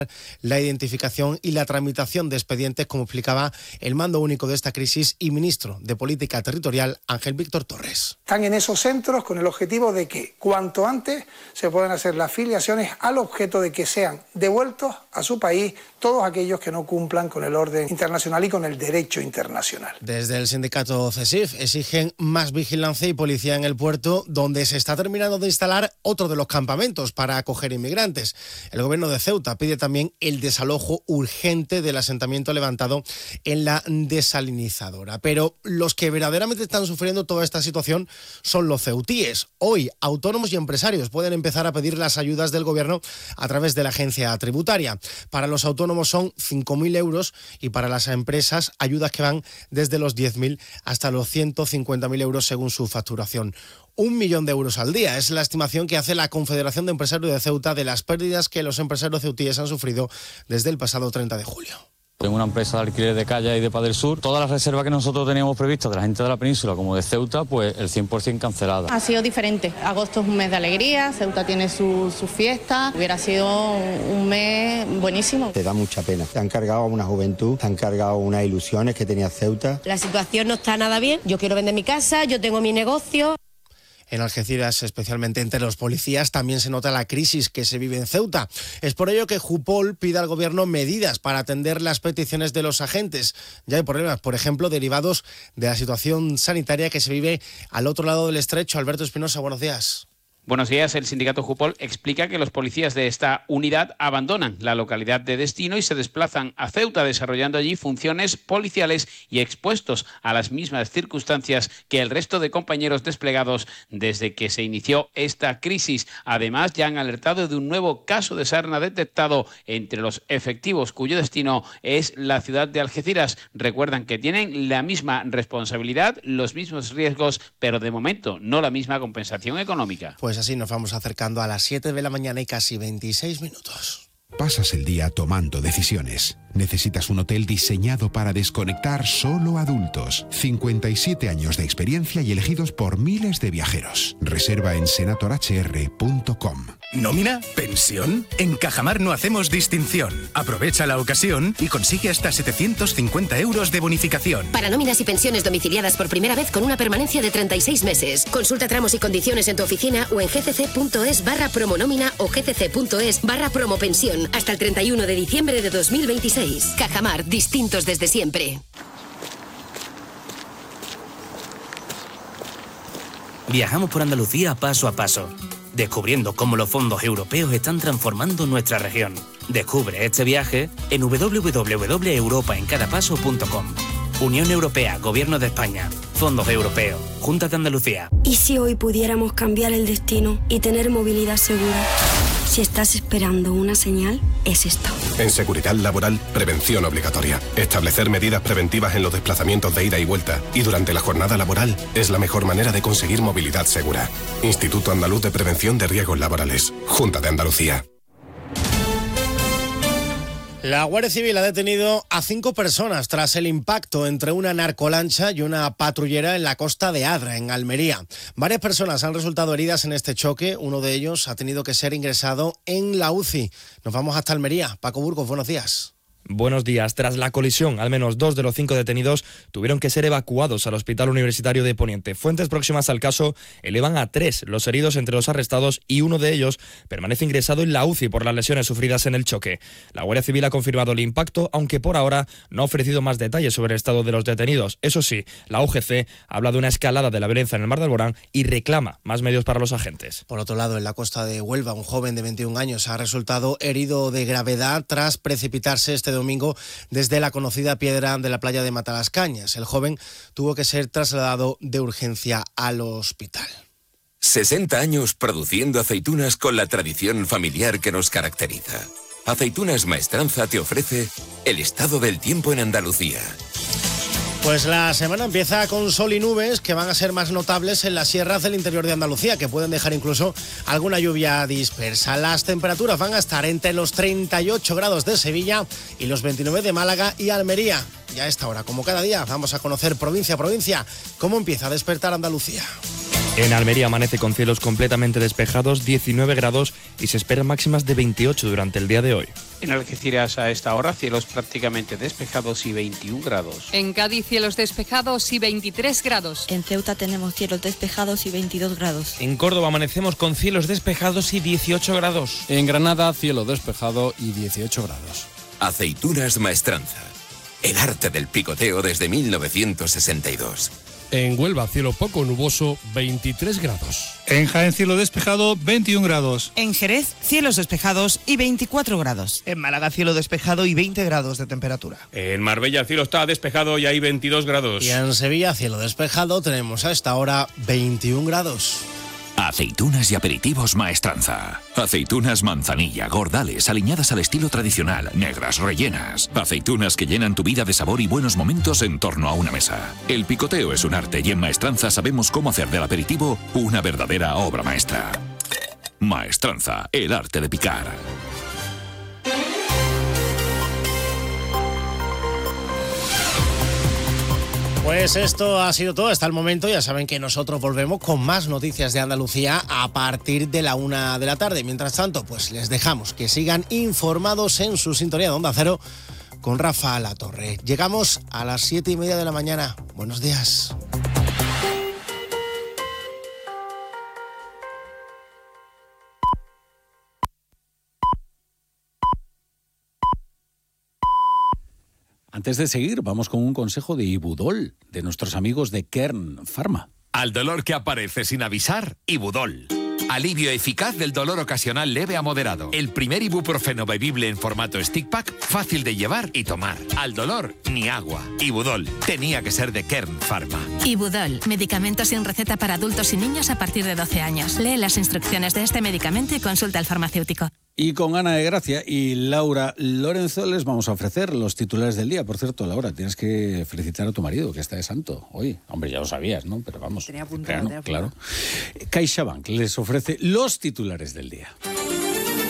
la identificación y la tramitación de expedientes, como explicaba el mando único de esta crisis y ministro de Política Territorial, Ángel Víctor Torres. Están en esos centros con el objetivo de que cuanto antes se puedan hacer las filiaciones al objeto de que sean devueltos a su país todos aquellos que no cumplan con el orden internacional y con el derecho internacional. Desde el sindicato CESIF exigen más vigilancia y policía en el puerto, donde se está terminando de instalar otro de los campamentos para acoger inmigrantes. El gobierno de Ceuta pide también el desalojo urgente del asentamiento levantado en la desalinizadora. Pero los que verdaderamente están sufriendo toda esta situación son los ceutíes. Hoy, autónomos y empresarios pueden empezar a pedir las ayudas del gobierno a través de la agencia tributaria. Para los autónomos son 5.000 euros y para las empresas ayudas que van desde los 10.000 hasta los 150.000 euros según su facturación. 1 millón de euros al día es la estimación que hace la Confederación de Empresarios de Ceuta de las pérdidas que los empresarios ceutíes han sufrido desde el pasado 30 de julio. Tengo una empresa de alquiler de Calla y de Paz del Sur. Todas las reservas que nosotros teníamos previstas de la gente de la península como de Ceuta, pues el 100% cancelada. Ha sido diferente. Agosto es un mes de alegría, Ceuta tiene su fiesta. Hubiera sido un mes buenísimo. Te da mucha pena. Te han cargado a una juventud, te han cargado unas ilusiones que tenía Ceuta. La situación no está nada bien. Yo quiero vender mi casa, yo tengo mi negocio. En Algeciras, especialmente entre los policías, también se nota la crisis que se vive en Ceuta. Es por ello que Jupol pide al gobierno medidas para atender las peticiones de los agentes. Ya hay problemas, por ejemplo, derivados de la situación sanitaria que se vive al otro lado del estrecho. Alberto Espinosa, buenos días. Buenos días. El sindicato Jupol explica que los policías de esta unidad abandonan la localidad de destino y se desplazan a Ceuta, desarrollando allí funciones policiales y expuestos a las mismas circunstancias que el resto de compañeros desplegados desde que se inició esta crisis. Además, ya han alertado de un nuevo caso de sarna detectado entre los efectivos cuyo destino es la ciudad de Algeciras. Recuerdan que tienen la misma responsabilidad, los mismos riesgos, pero de momento no la misma compensación económica. Pues así nos vamos acercando a las 7 de la mañana y casi 26 minutos. Pasas el día tomando decisiones. Necesitas un hotel diseñado para desconectar solo adultos. 57 años de experiencia y elegidos por miles de viajeros. Reserva en senatorhr.com. ¿Nómina? ¿Pensión? En Cajamar no hacemos distinción. Aprovecha la ocasión y consigue hasta 750 euros de bonificación. Para nóminas y pensiones domiciliadas por primera vez con una permanencia de 36 meses. Consulta tramos y condiciones en tu oficina o en gcc.es/promonómina o gcc.es/promopensión. Hasta el 31 de diciembre de 2026. Cajamar, distintos desde siempre. Viajamos por Andalucía paso a paso, descubriendo cómo los fondos europeos están transformando nuestra región. Descubre este viaje en www.europaencadapaso.com. Unión Europea, Gobierno de España, Fondos Europeos, Junta de Andalucía. ¿Y si hoy pudiéramos cambiar el destino y tener movilidad segura? Si estás esperando una señal, es esto. En seguridad laboral, prevención obligatoria. Establecer medidas preventivas en los desplazamientos de ida y vuelta y durante la jornada laboral es la mejor manera de conseguir movilidad segura. Instituto Andaluz de Prevención de Riesgos Laborales. Junta de Andalucía. La Guardia Civil ha detenido a 5 personas tras el impacto entre una narcolancha y una patrullera en la costa de Adra, en Almería. Varias personas han resultado heridas en este choque. Uno de ellos ha tenido que ser ingresado en la UCI. Nos vamos hasta Almería. Paco Burgos, buenos días. Buenos días. Tras la colisión, al menos 2 de los 5 detenidos tuvieron que ser evacuados al Hospital Universitario de Poniente. Fuentes próximas al caso elevan a 3 los heridos entre los arrestados y uno de ellos permanece ingresado en la UCI por las lesiones sufridas en el choque. La Guardia Civil ha confirmado el impacto, aunque por ahora no ha ofrecido más detalles sobre el estado de los detenidos. Eso sí, la UGC habla de una escalada de la violencia en el Mar de Alborán y reclama más medios para los agentes. Por otro lado, en la costa de Huelva, un joven de 21 años ha resultado herido de gravedad tras precipitarse este domingo desde la conocida piedra de la playa de Matalascañas. El joven tuvo que ser trasladado de urgencia al hospital. 60 años produciendo aceitunas con la tradición familiar que nos caracteriza. Aceitunas Maestranza te ofrece el estado del tiempo en Andalucía. Pues la semana empieza con sol y nubes que van a ser más notables en las sierras del interior de Andalucía, que pueden dejar incluso alguna lluvia dispersa. Las temperaturas van a estar entre los 38 grados de Sevilla y los 29 de Málaga y Almería. Y a esta hora, como cada día, vamos a conocer provincia a provincia cómo empieza a despertar Andalucía. En Almería amanece con cielos completamente despejados, 19 grados y se esperan máximas de 28 durante el día de hoy. En Algeciras a esta hora cielos prácticamente despejados y 21 grados. En Cádiz cielos despejados y 23 grados. En Ceuta tenemos cielos despejados y 22 grados. En Córdoba amanecemos con cielos despejados y 18 grados. En Granada cielo despejado y 18 grados. Aceitunas Maestranza. El arte del picoteo desde 1962. En Huelva, cielo poco nuboso, 23 grados. En Jaén, cielo despejado, 21 grados. En Jerez, cielos despejados y 24 grados. En Málaga, cielo despejado y 20 grados de temperatura. En Marbella, el cielo está despejado y hay 22 grados. Y en Sevilla, cielo despejado, tenemos a esta hora 21 grados. Aceitunas y aperitivos Maestranza. Aceitunas manzanilla, gordales, aliñadas al estilo tradicional, negras, rellenas. Aceitunas que llenan tu vida de sabor y buenos momentos en torno a una mesa. El picoteo es un arte y en Maestranza sabemos cómo hacer del aperitivo una verdadera obra maestra. Maestranza, el arte de picar. Pues esto ha sido todo hasta el momento. Ya saben que nosotros volvemos con más noticias de Andalucía a partir de la 1 de la tarde. Mientras tanto, pues les dejamos que sigan informados en su sintonía de Onda Cero con Rafa Latorre. Llegamos a las 7:30 de la mañana. Buenos días. Antes de seguir, vamos con un consejo de Ibudol, de nuestros amigos de Kern Pharma. Al dolor que aparece sin avisar, Ibudol. Alivio eficaz del dolor ocasional leve a moderado. El primer ibuprofeno bebible en formato stick pack, fácil de llevar y tomar. Al dolor, ni agua. Ibudol. Tenía que ser de Kern Pharma. Ibudol. Medicamento sin receta para adultos y niños a partir de 12 años. Lee las instrucciones de este medicamento y consulta al farmacéutico. Y con Ana de Gracia y Laura Lorenzo les vamos a ofrecer los titulares del día. Por cierto, Laura, tienes que felicitar a tu marido, que está de santo hoy. Hombre, ya lo sabías, ¿no? Pero vamos. Tenía apuntado. Claro. CaixaBank les ofrece los titulares del día.